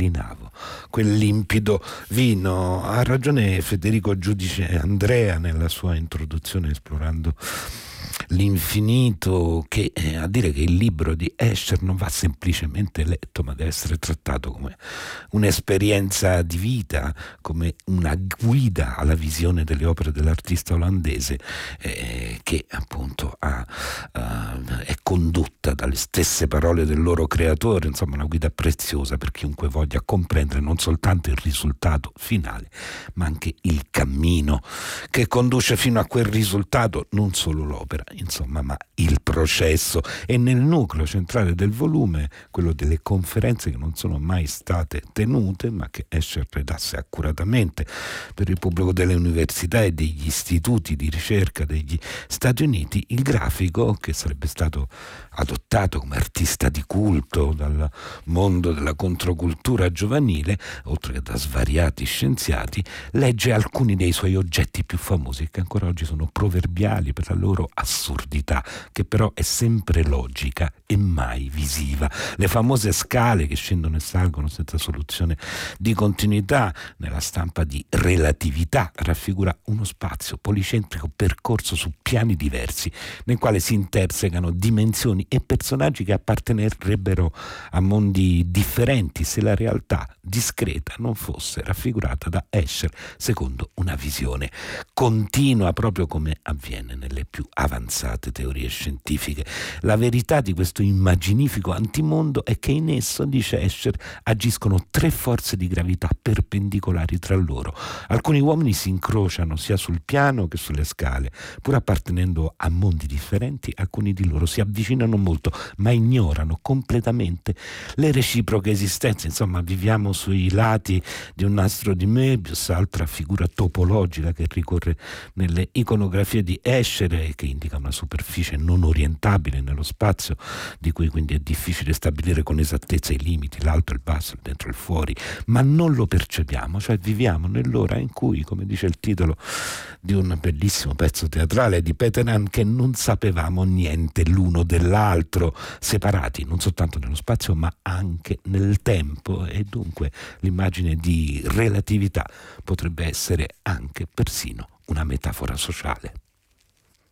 immaginavo quel limpido vino. Ha ragione Federico Giudice Andrea nella sua introduzione esplorando l'infinito, che a dire che il libro di Escher non va semplicemente letto, ma deve essere trattato come un'esperienza di vita, come una guida alla visione delle opere dell'artista olandese, che appunto è condotta dalle stesse parole del loro creatore. Insomma, una guida preziosa per chiunque voglia comprendere non soltanto il risultato finale, ma anche il cammino che conduce fino a quel risultato, non solo l'opera, insomma, ma il processo. E nel nucleo centrale del volume, quello delle conferenze che non sono mai state tenute, ma che Escher redasse accuratamente per il pubblico delle università e degli istituti di ricerca degli Stati Uniti, il grafico, che sarebbe stato adottato come artista di culto dal mondo della controcultura giovanile, oltre che da svariati scienziati, legge alcuni dei suoi oggetti più famosi e che ancora oggi sono proverbiali per la loro assurdità, che però è sempre logica e mai visiva. Le famose scale che scendono e salgono senza soluzione di continuità. Nella stampa di Relatività raffigura uno spazio policentrico percorso su piani diversi, nel quale si intersecano dimensioni e personaggi che appartenerebbero a mondi differenti se la realtà discreta non fosse raffigurata da Escher secondo una visione continua, proprio come avviene nelle più avanzate teorie scientifiche. La verità di questo immaginifico antimondo è che in esso, dice Escher, agiscono tre forze di gravità perpendicolari tra loro. Alcuni uomini si incrociano sia sul piano che sulle scale, pur appartenendo a mondi differenti. Alcuni di loro si avvicinano molto, ma ignorano completamente le reciproche esistenze. Insomma, viviamo sui lati di un nastro di Möbius, altra figura topologica che ricorre nelle iconografie di Escher e che indica una superficie non orientabile nello spazio, di cui quindi è difficile stabilire con esattezza i limiti, l'alto, il basso, il dentro e il fuori, ma non lo percepiamo, cioè viviamo nell'ora in cui, come dice il titolo di un bellissimo pezzo teatrale di Peter Handke, non sapevamo niente l'uno dell'altro, separati non soltanto nello spazio ma anche nel tempo. E dunque l'immagine di relatività potrebbe essere anche persino una metafora sociale.